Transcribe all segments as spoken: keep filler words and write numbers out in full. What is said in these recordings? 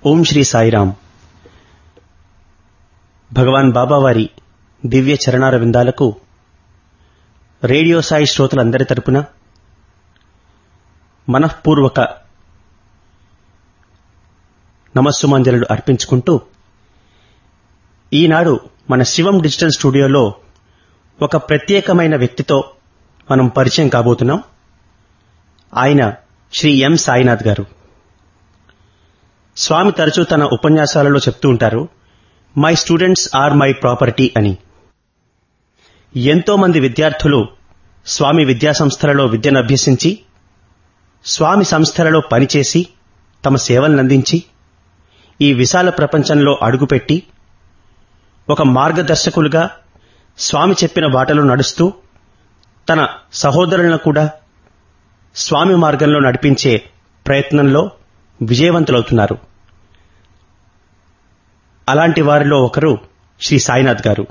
ఓం శ్రీ సాయిరామ్. భగవాన్ బాబావారి దివ్య చరణార విందాలకు రేడియో సాయి శ్రోతలందరి తరపున మనఃపూర్వక నమస్సుమాంజలులు అర్పించుకుంటూ ఈనాడు మన శివం డిజిటల్ స్టూడియోలో ఒక ప్రత్యేకమైన వ్యక్తితో మనం పరిచయం కాబోతున్నాం. ఆయన శ్రీ ఎం సాయినాథ్ గారు. స్వామి తరచూ తన ఉపన్యాసాలలో చెప్తూ ఉంటారు, my students are my property అని. ఎంతో మంది విద్యార్థులు స్వామి విద్యాసంస్థలలో విద్యను అభ్యసించి, స్వామి సంస్థలలో పనిచేసి, తమ సేవలనందించి, ఈ విశాల ప్రపంచంలో అడుగుపెట్టి ఒక మార్గదర్శకులుగా స్వామి చెప్పిన బాటలో నడుస్తూ తన సహోదరులను కూడా స్వామి మార్గంలో నడిపించే ప్రయత్నంలో విజయవంతులవుతున్నారు. అలాంటి వారిలో ఒకరు శ్రీ సాయినాథ్ గారు.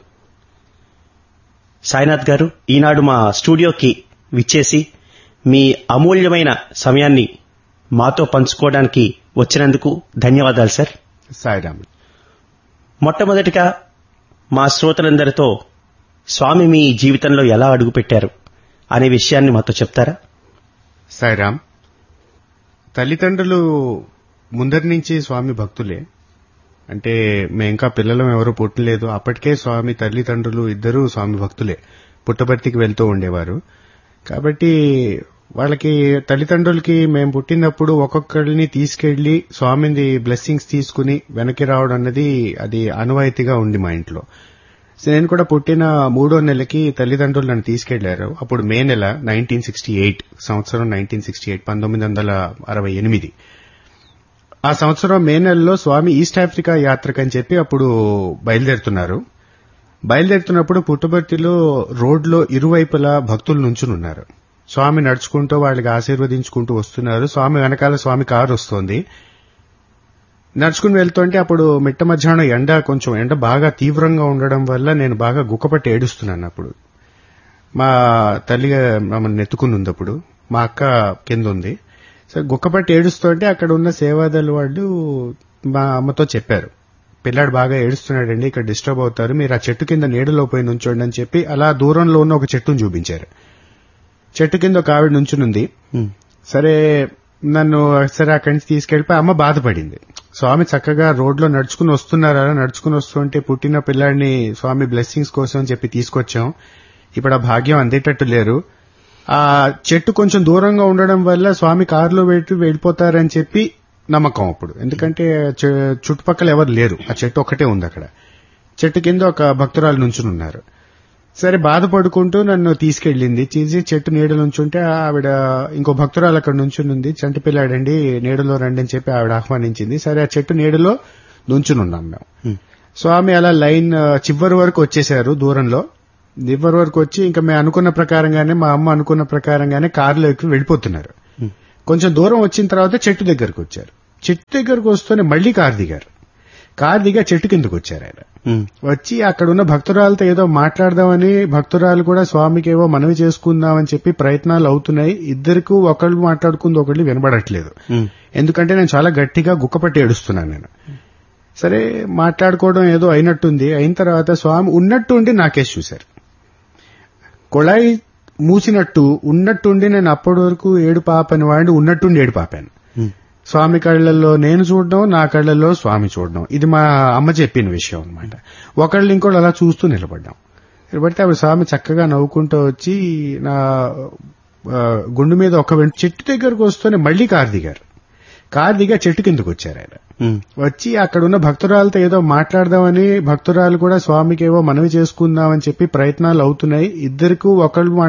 సాయినాథ్ గారు ఈనాడు మా స్టూడియోకి విచ్చేసి మీ అమూల్యమైన సమయాన్ని మాతో పంచుకోవడానికి వచ్చినందుకు ధన్యవాదాలు సార్. సాయిరామ్. మొట్టమొదటిగా మా శ్రోతలందరితో స్వామి మీ జీవితంలో ఎలా అడుగుపెట్టారు అనే విషయాన్ని మాతో చెప్తారా? సాయిరామ్. తల్లిదండ్రులు ముందరి నుంచి స్వామి భక్తులే. అంటే మేము ఇంకా పిల్లలం ఎవరూ పుట్టలేదు, అప్పటికే స్వామి తల్లిదండ్రులు ఇద్దరూ స్వామి భక్తులే, పుట్టపర్తికి వెళ్తూ ఉండేవారు. కాబట్టి వాళ్ళకి తల్లిదండ్రులకి మేము పుట్టినప్పుడు ఒక్కొక్కరిని తీసుకెళ్లి స్వామిది బ్లెస్సింగ్స్ తీసుకుని వెనక్కి రావడం అన్నది అది ఆనవాయితీగా ఉంది మా ఇంట్లో. నేను కూడా పుట్టిన మూడో నెలకి తల్లిదండ్రులు నన్ను తీసుకెళ్లారు. అప్పుడు మే నెల నైన్టీన్ సిక్స్టీ ఎయిట్ సంవత్సరం నైన్టీన్ సిక్స్టీ ఎయిట్ పంతొమ్మిది వందల అరవై ఎనిమిది ఆ సంవత్సరం మే నెలలో స్వామి ఈస్ట్ ఆఫ్రికా యాత్రకని చెప్పి అప్పుడు బయలుదేరుతున్నారు. బయలుదేరుతున్నప్పుడు పుట్టపర్తిలో రోడ్లో ఇరువైపులా భక్తులు నుంచునున్నారు. స్వామి నడుచుకుంటూ వాళ్ళకి ఆశీర్వదించుకుంటూ వస్తున్నారు. స్వామి వెనకాల స్వామి కారు వస్తోంది. నడుచుకుని వెళ్తుంటే అప్పుడు మిట్ట మధ్యాహ్నం ఎండ కొంచెం ఎండ బాగా తీవ్రంగా ఉండడం వల్ల నేను బాగా గుక్కపట్టి ఏడుస్తున్నాను. అప్పుడు మా తల్లి మమ్మల్ని ఎత్తుకుని ఉంది. అప్పుడు మా అక్క కింద ఉంది. సరే గుక్కపట్టి ఏడుస్తుంటే అక్కడ ఉన్న సేవాదళ వాళ్ళు మా అమ్మతో చెప్పారు, పిల్లాడు బాగా ఏడుస్తున్నాడండి, ఇక్కడ డిస్టర్బ్ అవుతారు, మీరు ఆ చెట్టు కింద నీడలో పోయి నుంచోండి అని చెప్పి అలా దూరంలో ఉన్న ఒక చెట్టును చూపించారు. చెట్టు కింద ఒక ఆవిడ నుంచునుంది. సరే నన్ను సరే అక్కడి నుంచి తీసుకెళ్లిపోయి అమ్మ బాధపడింది. స్వామి చక్కగా రోడ్లో నడుచుకుని వస్తున్నారా, నడుచుకుని వస్తుంటే పుట్టిన పిల్లాడిని స్వామి బ్లెస్సింగ్స్ కోసం అని చెప్పి తీసుకొచ్చాం, ఇప్పుడు ఆ భాగ్యం అందేటట్టు లేరు, ఆ చెట్టు కొంచెం దూరంగా ఉండడం వల్ల స్వామి కారులో పెట్టి వెళ్ళిపోతారని చెప్పి నమ్మకం అప్పుడు. ఎందుకంటే చుట్టుపక్కల ఎవరు లేరు, ఆ చెట్టు ఒక్కటే ఉంది. అక్కడ చెట్టు కింద ఒక భక్తురాలు నుంచునున్నారు. సరే బాధపడుకుంటూ నన్ను తీసుకెళ్లింది. తీసి చెట్టు నీడ నుంచుంటే ఆవిడ ఇంకో భక్తురాలు అక్కడ నుంచునుంది. చంటి పిల్లాడండి నీడలో రండి అని చెప్పి ఆవిడ ఆహ్వానించింది. సరే ఆ చెట్టు నీడలో నుంచునున్నాం మేము. స్వామి అలా లైన్ చివరి వరకు వచ్చేశారు. దూరంలో చివరి వరకు వచ్చి ఇంకా మేము అనుకున్న ప్రకారంగానే మా అమ్మ అనుకున్న ప్రకారంగానే కారులో ఎక్కి వెళ్ళిపోతున్నారు. కొంచెం దూరం వచ్చిన తర్వాత చెట్టు దగ్గరకు వచ్చారు. చెట్టు దగ్గరకు వస్తూనే మళ్లీ కారు దిగారు. కారు దిగా చెట్టు కిందకు వచ్చారు. ఆయన వచ్చి అక్కడ ఉన్న భక్తురాలతో ఏదో మాట్లాడదామని, భక్తురాలు కూడా స్వామికి ఏవో మనవి చేసుకుందామని చెప్పి ప్రయత్నాలు అవుతున్నాయి. ఇద్దరికి ఒకళ్ళు మాట్లాడుకుంది ఒకళ్ళు వినబడట్లేదు. ఎందుకంటే నేను చాలా గట్టిగా గుక్కపట్టి ఏడుస్తున్నాను నేను. సరే మాట్లాడుకోవడం ఏదో అయినట్టుంది. అయిన తర్వాత స్వామి ఉన్నట్టుండి నాకేసి చూశారు. కొళాయి మూసినట్టు ఉన్నట్టుండి నేను అప్పటి వరకు ఏడు పాపని వాడిని ఉన్నట్టుండి ఏడు పాపాను. స్వామి కళ్ళల్లో నేను చూడడం, నా కళ్ళల్లో స్వామి చూడడం, ఇది మా అమ్మ చెప్పిన విషయం అనమాట. ఒకళ్ళు ఇంకోళ్ళు అలా చూస్తూ నిలబడ్డాం. నిలబడితే అప్పుడు స్వామి చక్కగా నవ్వుకుంటూ వచ్చి నా గుండు మీద ఒక చెట్టు దగ్గరకు వస్తూనే మళ్లీ కారు దిగారు. కారు దిగా చెట్టు కిందకు వచ్చారు. ఆయన వచ్చి అక్కడ ఉన్న భక్తురాలతో ఏదో మాట్లాడదామని, భక్తురాలు కూడా స్వామికి ఏవో మనవి చేసుకుందామని చెప్పి ప్రయత్నాలు అవుతున్నాయి. ఇద్దరికి ఒకళ్ళు